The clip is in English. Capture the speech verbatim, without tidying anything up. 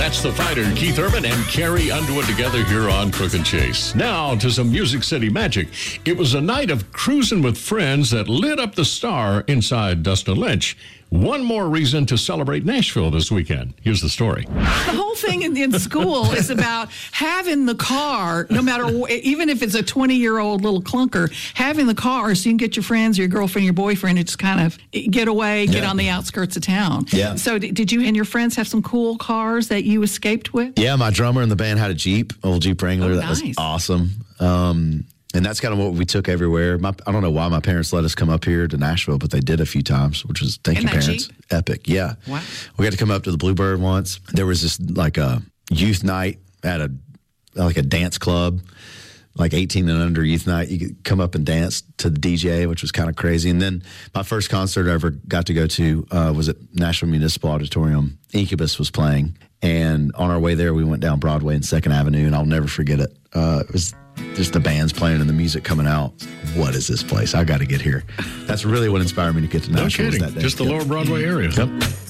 That's the fighter, Keith Urban and Carrie Underwood together here on Crook and Chase. Now to some Music City magic. It was a night of cruising with friends that lit up the star inside Dustin Lynch. One more reason to celebrate Nashville this weekend. Here's the story. The whole thing in, in school is about having the car, no matter, even if it's a twenty-year-old little clunker, having the car so you can get your friends, your girlfriend, your boyfriend, and just kind of get away, get yeah. on the outskirts of town. Yeah. So did you and your friends have some cool cars that you escaped with? Yeah, my drummer in the band had a Jeep, old Jeep Wrangler. Oh, that nice. was awesome. Um, and that's kind of what we took everywhere. My, I don't know why my parents let us come up here to Nashville, but they did a few times, which was, thank In you, that parents. Jeep? Epic, yeah. Wow. We got to come up to the Bluebird once. There was this, like, a youth night at a, like a dance club, like eighteen and under youth night. You could come up and dance to the D J, which was kind of crazy. And then my first concert I ever got to go to uh, was at Nashville Municipal Auditorium. Incubus was playing. And on our way there, we went down Broadway and second Avenue, and I'll never forget it. Uh, it was just the bands playing and the music coming out. What is this place? I got to get here. That's really what inspired me to get to Nashville. No kidding. That day. Just the yep. Lower Broadway area. Yep.